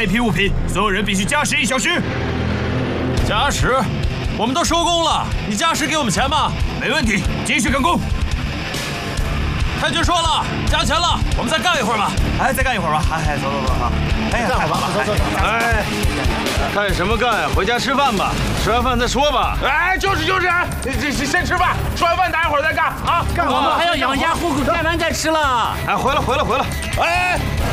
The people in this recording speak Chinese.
一批物品，所有人必须加时1小时。 加时？我们都收工了，你加时给我们钱吗？ 没问题，继续赶工。 太君说了，加钱了，我们再干一会儿吧。 哎，再干一会儿吧。哎，走啊！哎呀，干吧，走。 哎，干什么干？回家吃饭吧，吃完饭再说吧。 哎，就是，这先吃饭，吃完饭大家伙再干啊！ 我们还要养家糊口，干完再吃了。 哎，回来。 哎，